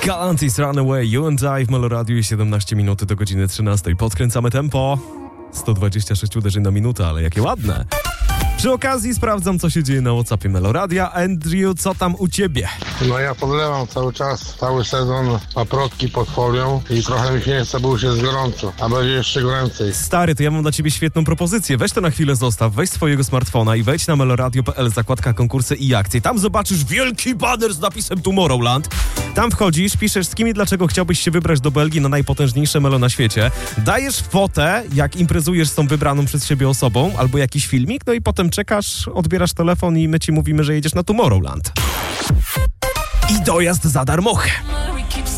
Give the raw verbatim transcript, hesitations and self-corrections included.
Galantis, Runaway, You and I w Meloradiu, siedemnaście minut do godziny trzynastej. Podkręcamy tempo. sto dwadzieścia sześć uderzeń na minutę, ale jakie ładne. Przy okazji sprawdzam, co się dzieje na WhatsAppie Meloradia. Andrew, co tam u ciebie? No ja podlewam cały czas, cały sezon paprotki pod folią i trochę mi się nie chce, bo już jest gorąco, a będzie jeszcze goręcej. Stary, to ja mam dla ciebie świetną propozycję. Weź to na chwilę zostaw, weź swojego smartfona i wejdź na meloradio kropka p l, zakładka konkursy i akcje. Tam zobaczysz wielki banner z napisem Tomorrowland. Tam wchodzisz, piszesz z kim i dlaczego chciałbyś się wybrać do Belgii na najpotężniejsze melo na świecie. Dajesz fotę, jak imprezujesz z tą wybraną przez siebie osobą, albo jakiś filmik, no i potem czekasz, odbierasz telefon i my ci mówimy, że jedziesz na Tomorrowland. I dojazd za darmochę.